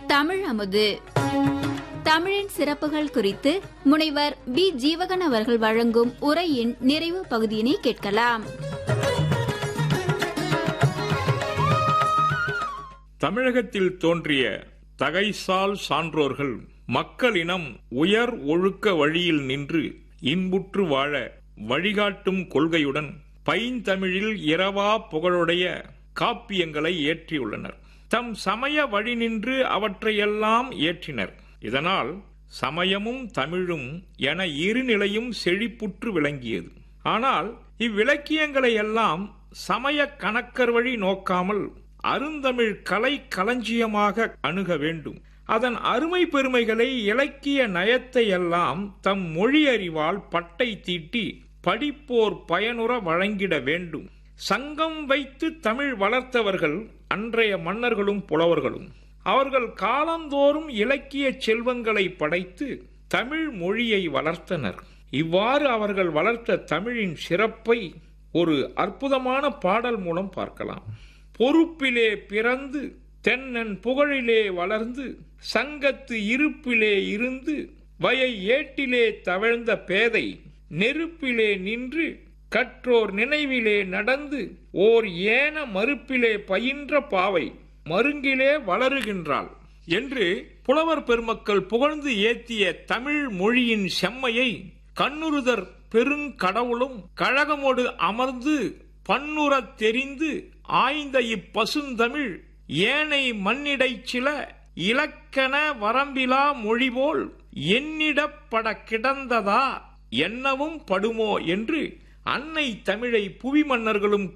தமிழ் அமுது. தமிழின் சிறப்புகள் குறித்து முனைவர் பி. ஜீவகன் அவர்கள் வழங்கும் உரையின் நிறைவு பகுதியினை கேட்கலாம். தமிழகத்தில் தோன்றிய தகைசால் சான்றோர்கள் மக்களினம் உயர் ஒழுக்க வழியில் நின்று இன்புற்று வாழ வழிகாட்டும் கொள்கையுடன் பைந்தமிழில் இரவா புகழுடைய காப்பியங்களை இயற்றியுள்ளனர். தம் சமய வழி நின்று அவற்றையெல்லாம் இயற்றினர். இதனால் சமயமும் தமிழும் என இருநிலையும் செழிப்புற்று விளங்கியது. ஆனால் இவ்விலக்கியங்களை எல்லாம் சமய கணக்கர் வழி நோக்காமல் அருந்தமிழ் கலை களஞ்சியமாக அணுக வேண்டும். அதன் அருமை பெருமைகளை, இலக்கிய நயத்தை எல்லாம் தம் மொழி அறிவால் பட்டை தீட்டி படிப்போர் பயனுற வழங்கிட வேண்டும். சங்கம் வைத்து தமிழ் வளர்த்தவர்கள் அன்றைய மன்னர்களும் புலவர்களும். அவர்கள் காலந்தோறும் இலக்கிய செல்வங்களை படைத்து தமிழ் மொழியை வளர்த்தனர். இவ்வாறு அவர்கள் வளர்த்த தமிழின் சிறப்பை ஒரு அற்புதமான பாடல் மூலம் பார்க்கலாம். பொறுப்பிலே பிறந்து தென்னன் புகழிலே வளர்ந்து சங்கத்து இருப்பிலே இருந்து வயை ஏட்டிலே தவழ்ந்த பேதை நெருப்பிலே நின்று கற்றோர் நினைவிலே நடந்து ஓர் ஏன மறுப்பிலே பயின்ற பாவை மருங்கிலே வளருகின்றாள் என்று புலவர் பெருமக்கள் புகழ்ந்து ஏத்திய தமிழ் மொழியின் செம்மையை கண்ணுறுதற் பெருங்கடவுளும் கழகமோடு அமர்ந்து பன்னுறத் தெரிந்து ஆய்ந்த இப்பசுந்தமிழ் ஏனை மண்ணிடைச் சில இலக்கண வரம்பிலா மொழிபோல் எண்ணிடப்பட கிடந்ததா என்னவும் படுமோ என்று அன்னை தமிழை புவி மன்னர்களும்